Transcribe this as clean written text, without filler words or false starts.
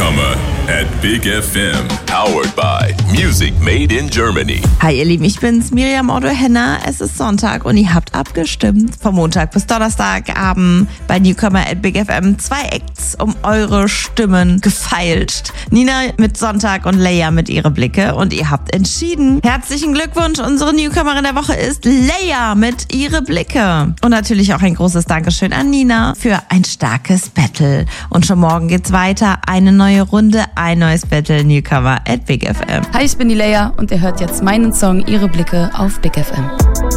Newcomer at Big FM. Powered by Music Made in Germany. Hi ihr Lieben, ich bin's, Miriam Otto-Henner. Es ist Sonntag und ihr habt abgestimmt. Vom Montag bis Donnerstagabend bei Newcomer at Big FM 2 Acts um eure Stimmen gefeilscht. Nina mit Sonntag und Leia mit ihre Blicke. Und ihr habt entschieden. Herzlichen Glückwunsch, unsere Newcomerin der Woche ist Leia mit ihre Blicke. Und natürlich auch ein großes Dankeschön an Nina für ein starkes Battle. Und schon morgen geht's weiter. Eine neue Runde, ein neues Battle, Newcomer at Big FM. Hi, ich bin die Leia und ihr hört jetzt meinen Song Ihre Blicke auf Big FM.